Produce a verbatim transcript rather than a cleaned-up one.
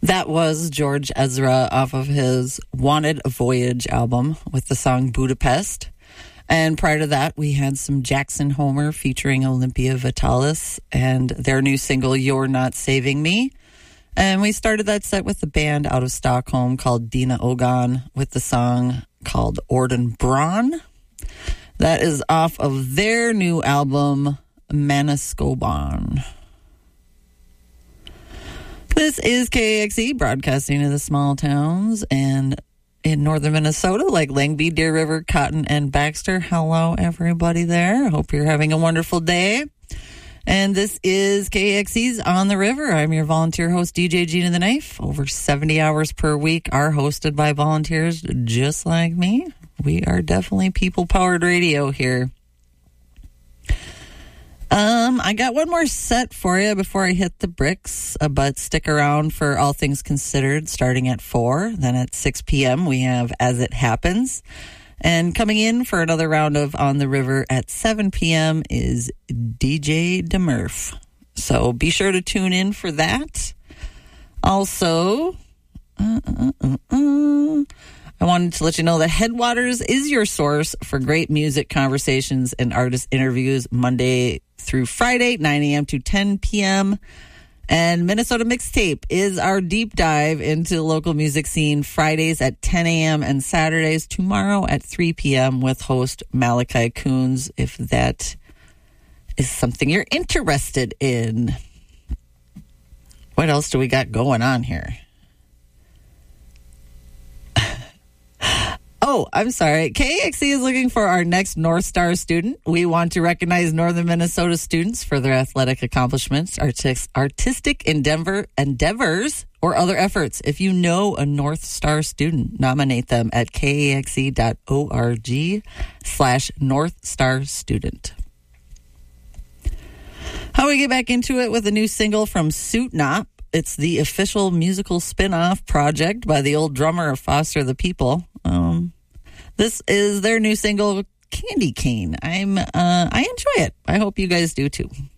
That was George Ezra off of his Wanted Voyage album with the song Budapest. And prior to that, we had some Jackson Homer featuring Olympia Vitalis and their new single, You're Not Saving Me. And we started that set with the band out of Stockholm called Dina Ogan with the song called Orden Braun. That is off of their new album, Manaskoban. This is K A X E, broadcasting to the small towns and in northern Minnesota, like Langby, Deer River, Cotton, and Baxter. Hello, everybody there. Hope you're having a wonderful day. And this is K A X E's On the River. I'm your volunteer host, D J Gina the Knife. Over seventy hours per week are hosted by volunteers just like me. We are definitely people-powered radio here. Um, I got one more set for you before I hit the bricks, uh, but stick around for All Things Considered starting at four. Then at six p.m. we have As It Happens. And coming in for another round of On the River at seven p.m. is D J DeMurph. So be sure to tune in for that. Also, uh, uh, uh, uh, I wanted to let you know that Headwaters is your source for great music conversations and artist interviews Monday through Friday, nine a.m. to ten p.m. And Minnesota Mixtape is our deep dive into the local music scene Fridays at ten a.m. and Saturdays tomorrow at three p.m. with host Malachi Coons, if that is something you're interested in. What else do we got going on here? Oh, I'm sorry. K A X E is looking for our next North Star student. We want to recognize Northern Minnesota students for their athletic accomplishments, artis- artistic endeavor, endeavors, or other efforts. If you know a North Star student, nominate them at kaxe.org slash North Star student. How we get back into it with a new single from Suit Knop. It's the official musical spin-off project by the old drummer of Foster the People. Um, this is their new single, Candy Cane. I'm, uh, I enjoy it. I hope you guys do too.